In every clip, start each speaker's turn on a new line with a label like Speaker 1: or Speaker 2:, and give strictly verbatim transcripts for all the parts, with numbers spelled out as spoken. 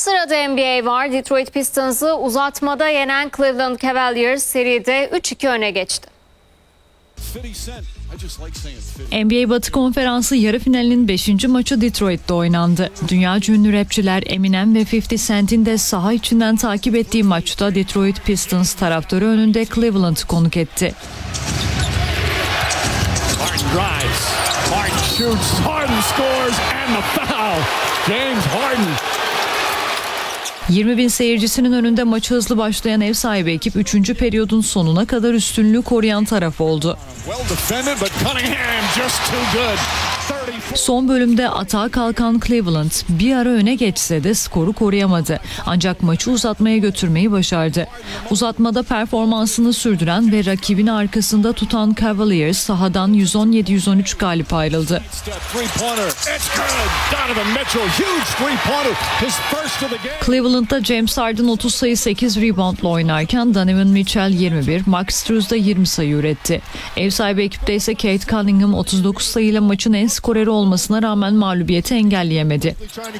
Speaker 1: Sırada N B A var. Detroit Pistons'ı uzatmada yenen Cleveland Cavaliers seride üç iki öne geçti.
Speaker 2: N B A Batı Konferansı yarı finalinin beşinci maçı Detroit'te oynandı. Dünyaca ünlü rapçiler Eminem ve fifty Cent'in de saha içinden takip ettiği maçta Detroit Pistons taraftarı önünde Cleveland'ı konuk etti.
Speaker 3: Harden drives. Harden shoots. Harden scores and the foul. James Harden.
Speaker 2: yirmi bin seyircisinin önünde maçı hızlı başlayan ev sahibi ekip üçüncü periyodun sonuna kadar üstünlüğü koruyan taraf oldu. Son bölümde atağa kalkan Cleveland bir ara öne geçse de skoru koruyamadı. Ancak maçı uzatmaya götürmeyi başardı. Uzatmada performansını sürdüren ve rakibini arkasında tutan Cavaliers sahadan yüz on yedi yüz on üç galip ayrıldı. Cleveland'da James Harden otuz sayı sekiz reboundla oynarken Donovan Mitchell yirmi bir, Max Struz da yirmi sayı üretti. Ev sahibi ekipte ise Cade Cunningham otuz dokuz sayıyla maçın en skoreri olmasına rağmen mağlubiyeti engelleyemedi.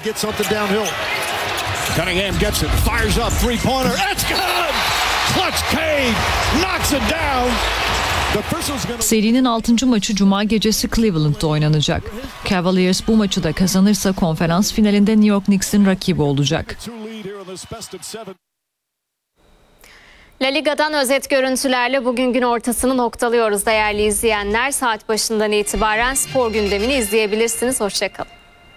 Speaker 3: Cunningham gets it, fires up, three-pointer, it's good! Clutch Cade, knocks it down.
Speaker 2: Serinin altıncı maçı Cuma gecesi Cleveland'da oynanacak. Cavaliers bu maçı da kazanırsa konferans finalinde New York Knicks'in rakibi olacak.
Speaker 1: La Liga'dan özet görüntülerle bugün gün ortasını noktalıyoruz değerli izleyenler. Saat başından itibaren spor gündemini izleyebilirsiniz. Hoşçakalın.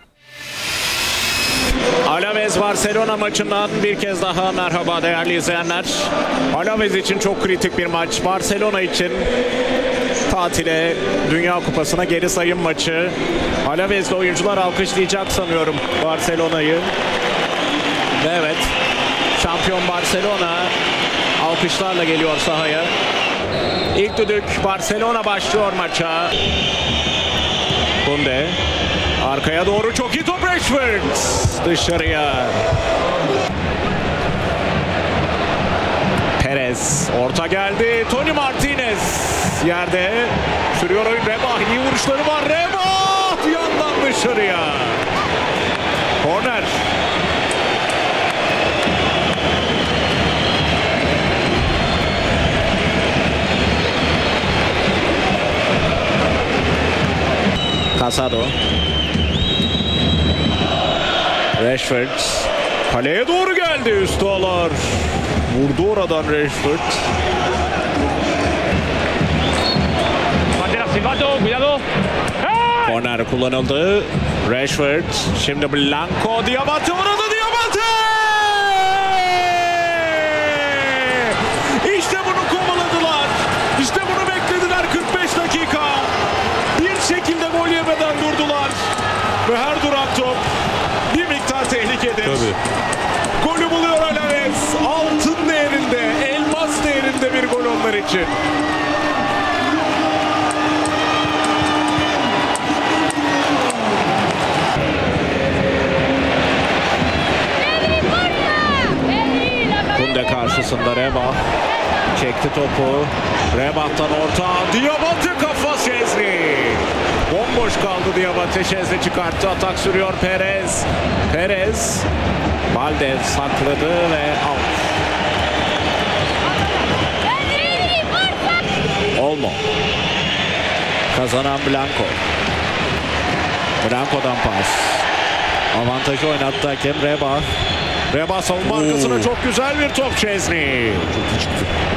Speaker 4: Alaves Barcelona maçından bir kez daha merhaba değerli izleyenler. Alaves için çok kritik bir maç. Barcelona için tatile, Dünya Kupası'na geri sayım maçı. Alaves'li oyuncular alkışlayacak sanıyorum Barcelona'yı. Ve evet, şampiyon Barcelona alkışlarla geliyor sahaya. İlk düdük, Barcelona başlıyor maça. Kunde arkaya doğru çok iyi top, Rashford dışarıya. Perez orta geldi. Tony Martinez yerde sürüyor oyun. Rebah iyi vuruşları var. Rebah yandan dışarıya. Korner. Casado. Rashford kaleye doğru geldi, üstü alır. Vurdu oradan Rashford. Korner kullanıldı. Rashford şimdi Blanco, Diabate vurdu, Diabate! İşte bunu kovaladılar. İşte bunu beklediler kırk beş dakika. Bir şekilde gol yemeden durdular. Ve her duran top bir miktar tehlikedir. Tabii. Golü buluyor Alaves. Altın değerinde, elmas değerinde bir gol onlar için. Kunde karşısında Rebah. Çekti topu. Rebah'tan orta. Diabate kafa Şezli. Bomboş kaldı Diabate. Şezli çıkarttı. Atak sürüyor Perez. Perez. Valdez sakladı ve out. Olmo. Kazanan Blanco. Blanco'dan pas. Avantajı oynattı hakem Rebah. Rebah savunma arkasına çok güzel bir top Şezli. Çok iyi çıktı.